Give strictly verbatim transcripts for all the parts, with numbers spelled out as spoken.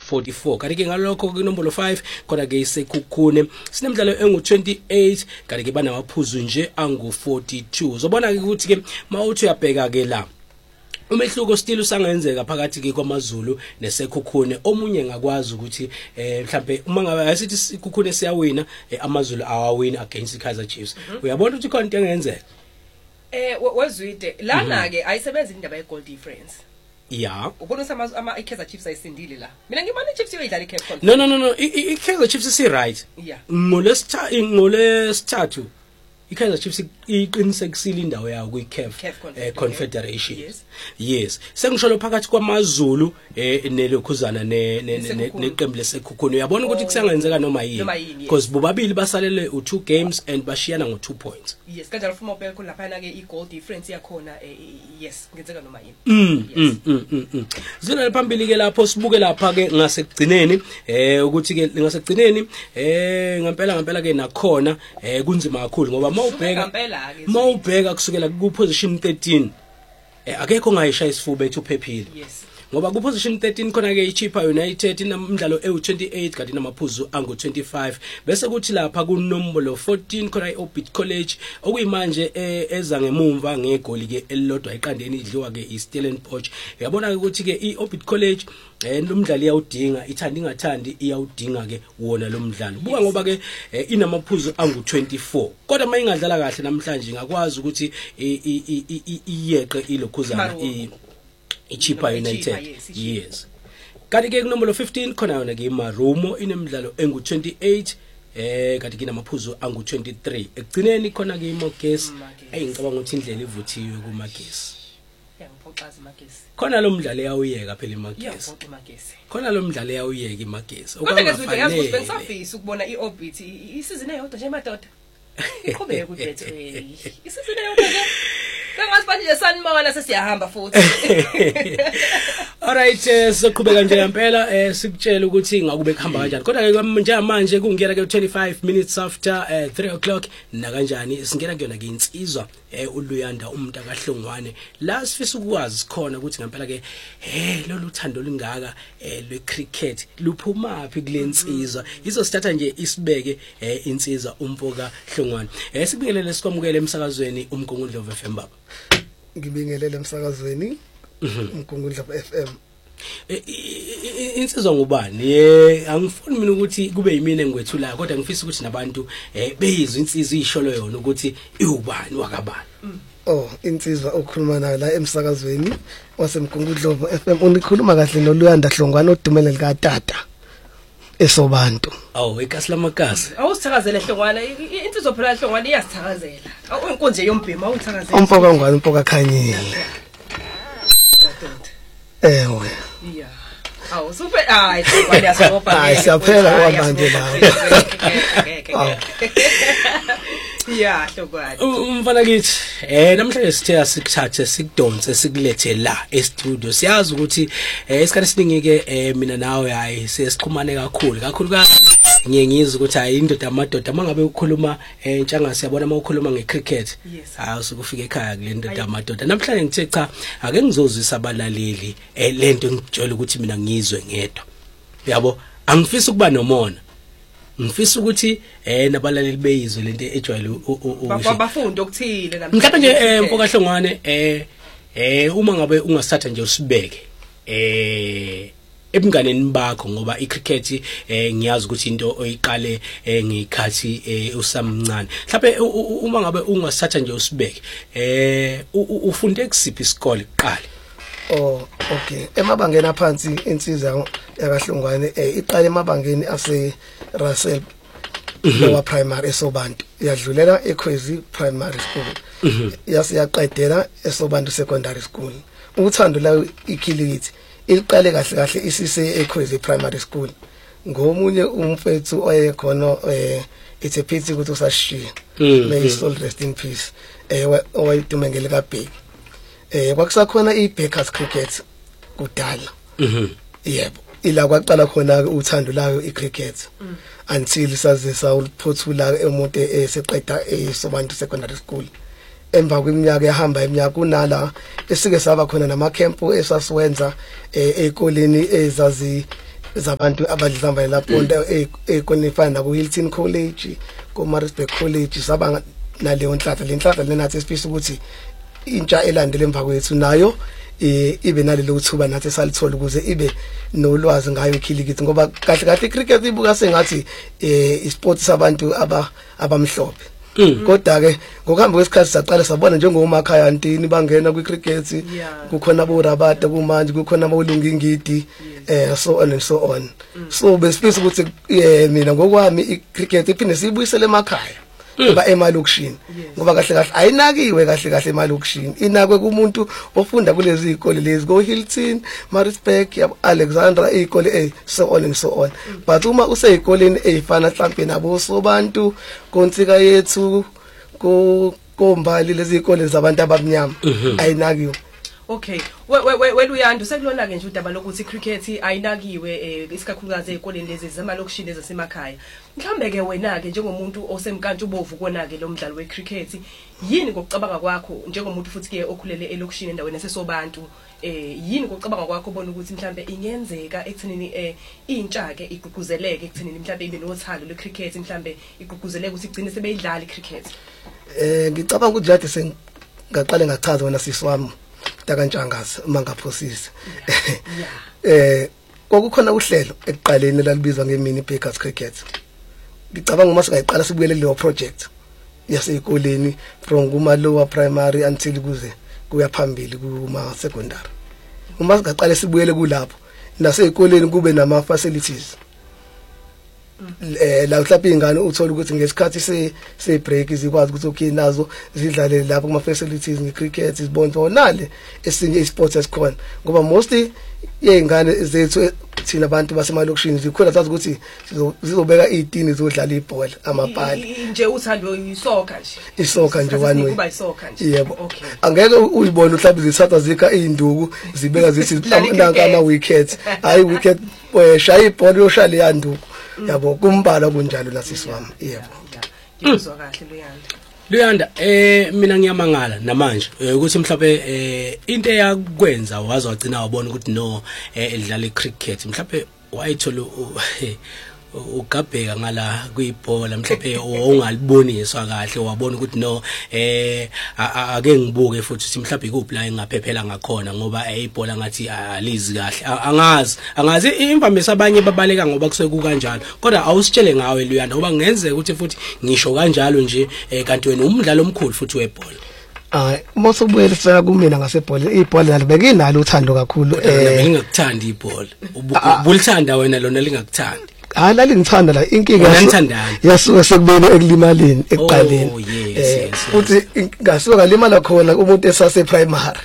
forty-four. Kanti ke ngalokho kunombolo five khona ke isekhukhune sinemidlalo engu twenty-eight kanti ke banamaphuzu nje angu forty-two. Uzobona ke ukuthi ke mawuthi uyabheka ke la umehluko still usangenzeka phakathi ke kwaMaZulu nesekhukhune. Omunye ngakwazi ukuthi eh mhlambe uma ngabe asithi isikhukhune siyawina amaZulu awawina against iKaizer Chiefs. Uyabona ukuthi khona into engenzeka eh wezwide lana ke ayisebenza indaba ye goal difference. Yeah. Ubona usama ama iKaizer Chiefs ayisindile la. Mina ngimana iChiefs yoyidlala iCape Conference. No no no no iKaizer Chiefs is right. Yeah. Ngolesithathu ngolesithathu iKaizer Chiefs iqinisekisile indawo yayo kwiCAF Confederation. Yes. Yes. Sengisho phakathi kwaMaZulu eh nelokhuzana ne neqembu lesekhukhune. Uyabona ukuthi kusengenzeka noma yini because bobabili basalele u two games and bashiyana ngo two points. Yes, kanjalo fuma ubheka lapha na ke i-goal difference yakhona yes ngenzeka noma yini. Mm mm mm. Zina phambili ke lapho sibuke lapha ke ngasekugcineni eh ukuthi ke ngasekugcineni eh ngempela ngempela ke nakhona eh kunzima kakhulu ngoba mawubheka mawubheka kusukela ku position thirteen eh akekho ngayishaya isifuba ethu phephile. Yes. Ngoba ku position thirteen khona ke iChippa United inamdlalo ewu twenty-eight kanti namaphuzu angu twenty-five bese kuthi lapha kunombolo fourteen khona iOrbit College okuyimanje eza ngemumva ngegoli ke elilodwa iqandeni idliwa ke iStellenbosch. Uyabona ukuthi ke iOrbit College eh nomdlali yawudinga ithanda ingathandi iyawudinga ke wona lo mdlalo buka ngoba ke inamaphuzu angu twenty-four kodwa mayingadlala kahle namhlanje ngakwazi ukuthi iyeqe ilokhuzana iChippa United. Yes. Kanti ke kunombolo fifteen khona yona ke iMarumo inemidlalo engu twenty-eight eh kanti ke namaphuzu angu twenty-three. Ekugcineni khona ke iMogesi ayingicabanga ukuthi indlela ivuthiwe kuMagesi. Yangiphoxaza iMagesi. Khona lo mdlalo yawuyeka phela iMagesi. Yangiphoxa iMagesi. Khona lo mdlalo yawuyeka iMagesi. Okwangafanele bensafisa ukubona iOrbit isizini eyodwa nje madoda. Iqhubeke kuBetway. Isizini eyodwa nje. Kangasibanje sanibona sesiyahamba futhi. Alright, soqhubeka nje ngempela eh sikutshela ukuthi ngakube kuhamba kanjani. Kodwa ke njengamanje kungena ke twenty-five minutes after uh, three o'clock na kanjani singena kuyona ke insizwa eh uLuyanda umuntu akahlongwane. La sifisa ukwazi sikhona ukuthi ngempela ke eh lolu uthando lingaka eh lwecricket luphuma phi kule insizwa. Izosithatha nje isibeke eh insizwa umfoka Hlongwane. Eh sibingelele sikwamukele emsakazweni uMgungundlovu F M baba. Ngibingelele emsakazweni uMgungundlovu F M. Insizwa ngubani? Eh angifuni mina ukuthi kube yimina engwethulayo kodwa ngifisa ukuthi nabantu eh beyizwe insizwa isholo yona ukuthi iwubani wakabani. Oh, insizwa okhuluma nayo la emsakazweni waseMgungundlovu F M unikhuluma kahle noLuyanda Hlongwane odumele lika tata esobantu. Awu ikasi lamakasi. Awusithakazele Hlongwane insizwa phela Hlongwane iyasithakazela. Awu inkonje yombhema awuthakazela. Umfoka ngwane umfoka khanyile. Ewe. Yeah. Awu super hayi Hlongwane yasoba. Hayi siyaphela kwamanje la. Yeah, Hlongwane. Umfana kithi eh namhlanje sithe sikuthathe sikudonse sikulethe la e-studio. Siyazi ukuthi eh isikhathi siningi ke eh mina nawe hayi sesixhumane kakhulu kakhulu ka ngiye ngizwe ukuthi hayi indoda amadoda mangabe ukukhuluma eh ntshanga siyabona mawukhuluma ngecricket. Hayi usukufika ekhaya kule ndoda amadoda. Namhlanje ngithe cha ake ngizozwisa abalaleli eh lento ngitshela ukuthi mina ngizwe ngedwa. Yabo angifisi ukuba nomona. Ngifisa ukuthi eh nabalaleli beyizwe lento ejwayele bafunda okuthile namhlanje. Mhlawumbe nje eh Mfoka Hlongwane eh eh uma ngabe ungasithatha nje usibeke eh ebunganeni bakho ngoba icricket eh ngiyazi ukuthi into oyiqale eh ngikhathi eh usamncane. Mhlawumbe uma ngabe ungasithatha nje usibeke eh ufunde kusiphi isikole kuqala? Oh, okay. Emabangeni aphansi insizwa yakaHlongwane eh iqala emabangeni ase Russell lower primary esobantu. Yadlulela eKhwezi primary school. Yasiyaqedela esobantu secondary school. Uthando la ikhilithi iliqale kahle kahle isise eKhwezi primary school. Ngomunye umfethu oyekhona eh it's a pity ukuthi usashiya. May his soul rest in peace. Eh owayitumengele kaBheki. Eh kwakusakhona iBakers cricket kudala. Mhm. Yebo. Ila kwaqala khona uthando layo icricket. Until saze sawuphothula emuntu eseqeda eSobantu secondary school. Emva kweminyaka ehamba eminyaka kunala esike saba khona nama camp esasiwenza ekoleni ezazi zabantu abadlizamba lapho ekonifana na ku Hilton College ku Maritzburg College saba naleyo nhlahla le nhlahla lenathi sifisa ukuthi intsha elandele emva kwethu nayo ibe nalelo uthuba nathi salithola ukuze ibe nolwazi ngayo ikhilikithi ngoba kahle kahle cricket ibuka sengathi eh isport sabantu aba abamhlophe kodwa ke ngokuhamba kwesikhathi saqala sabona njengomakhaya ntini bangena kwi cricket kukhona abo Rabada kumanje kukhona abo Lungingidi eh so on and so on so besifisa ukuthi mina ngokwami i cricket iphinde siyibuyisele emakhaya ngoba emalokishini ngoba kahle kahle ayinakiwe kahle kahle emalokishini inakwe kumuntu ofunda kulezi izikole lezi go Hilton Maritzburg Alexandra izikole eh so on and so on but uma useyikoleni ezifana mhlawumbe nabo sobantu kontsika yethu ko kombali lezi izikole zabantu abamnyama ayinakiwe. Okay, wena uyanda sekulona ke nje udaba lokuthi cricket ayinakiwe isikakhulukazi ezikoleni lezi zamalokishini zasemakhaya. Mhlambe ke wena ke njengomuntu osemkantsho ubovu kona ke lo mdlalo wecricket yini ngokucabanga kwakho njengomuntu futhi ke okhulele elokishini endaweni yasesobantu eh yini ngokucabanga kwakho ubona ukuthi mhlambe ingenzeka ekuthenini eh intsha ke igqugquzeleke ekuthenini mhlambe ibe nothando lecricket mhlambe igqugquzeleke ukuthi igcine sebeyidlala icricket? Eh ngicabanga ukuthi jade sengaqale ngachaza wena siswami takantshangazi mangaphosisi eh kokukhona uhlelo ekuqaleni lalibizwa ngemini Bakers Cricket. Ngicabanga uma singayiqala sibuyele leyo project yaseyikoleni from kuma lower primary until kuze kuya phambili kuma secondary. Uma singaqala sibuyele kulapho naseyikoleni kube nama facilities eh la mhlawumbe ingane uthola ukuthi ngesikhathi se se break izikwazi ukuthi okay nazo zidlale lapho kuma facilities nge cricket izibonto nale esinye isports esikhona ngoba mostly yengane zethu thina abantu basemalokishini zikhona zazi ukuthi zizobeka izitini zodlala ibhola amapali nje uthando isoccer nje isoccer nje one way kuba isoccer nje yebo okay angeke uyibone mhlawumbe zithatha zika izinduku zibeka zithi nanka ama wickets hayi wicket shaya ibhola yoshaya leyanduku yabo kumbala kunjalo lasiswami yebo ngizwa kahle Luyanda. Luyanda eh mina ngiyamangala namanje ukuthi mhlawumbe eh into eyakwenza wazi wagcina wabona ukuthi no edlala icricket mhlawumbe wayithola ugabheka ngala kuyibhola mhlawumbe ongaliboniswa kahle wabona ukuthi no eh ake ngibuke futhi ukuthi mhlawumbe kuphi la engaphephela ngakhona ngoba ibhola ngathi alizi kahle angazi angazi imvamisa abanye babaleka ngoba kuseku kanjalo kodwa awusitshele ngawe Luyanda ngoba ngenzeka ukuthi futhi ngisho kanjalo nje kanti wena umdlalo omkhulu futhi webhola. Ah mosobuyela sifika kumina ngasebhola ibhola nalibeke inalo uthando kakhulu eh ngingekuthandi ibhola ubulithanda wena lona lingakuthandi. Hala lingithanda la inkinga yasuka sekubene ekulimaleni ekuqaleni eh futhi ngasuka ngalimala khona umuntu esase primary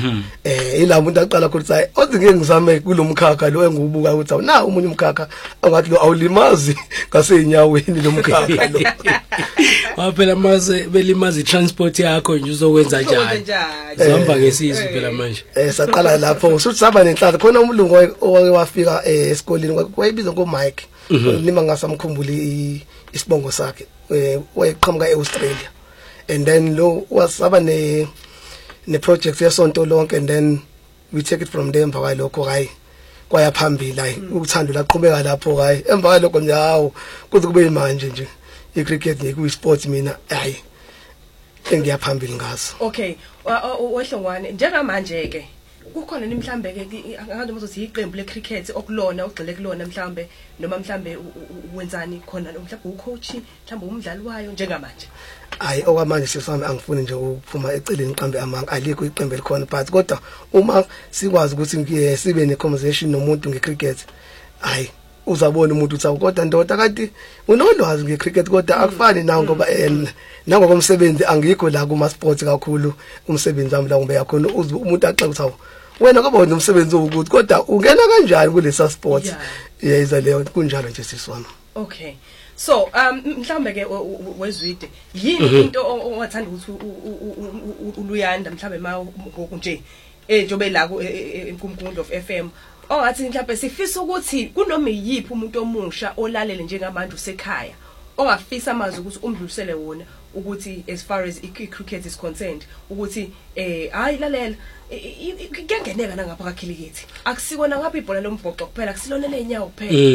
eh ila umuntu aqala ukuthi hayi othi ngeke ngizame kulomkhakha lo engubuka ukuthi awuna umunye umkhakha angathi lo awulimazi ngaseinyaweni lomkhakha lo waphela mase belimazi transport yakho nje uzokwenza njani zihamba ngesizwe phela manje eh saqala lapho usuthi saba nenhlalo khona umlungu owake wafika esikoleni wayebiza ngo Mike nima ngasamkhumbuli isibongo sakhe wayeqhamuka eAustralia and then lo wasaba ne ne project yasonto lonke and then we take it from there emva kwalokho hayi kwaya phambili hayi ukuthanda laqhubeka lapho hayi emva kwalokho nje hawo kuze kube manje nje icricket ngiku sport mina hayi engiyaphambili ngaso. Okay wehlongwane njengamanje ke kukhona nimhlambe ke ngathi uzothi iqembu lecricket okulona ugxile kulona mhlambe noma mhlambe wenzani khona mhlambe ucoach mhlambe umdlali wayo njengamanje? Hayi okwamanje sisami angifuni nje ukuphuma eceleni iqembu amanga alikho iqembu elikhona but kodwa uma sikwazi ukuthi ngiye sibe ne conversation nomuntu ngecricket hayi uzabona umuntu uthi kodwa ndoda kanti unolwazi ngecricket kodwa akufani nawo ngoba nangokomsebenzi angikho la kuma sports kakhulu umsebenzi wami la ngombe yakhona umuntu axa ukuthi wena ngoba wenza umsebenzi ukuthi kodwa ungena kanjani kulesa sports yeza leyo kunjalo nje siswami. Okay, so um mhlambe ke wezwide yini into ongathanda ukuthi uLuyanda mhlambe ngoku nje eh njobe la ku eNkumkundo of F M ongathi mhlambe sifisa ukuthi kunoma yiphi umuntu omusha olalele njengamanje usekhaya ongafisa amazi ukuthi umdlulisele wona ukuthi as far as i-cricket is concerned ukuthi eh hayi lalela kuyangeneka nangapha kakhilikithi akusikona ngapha ibhola lombhoxo kuphela akusilona lenyawo kuphela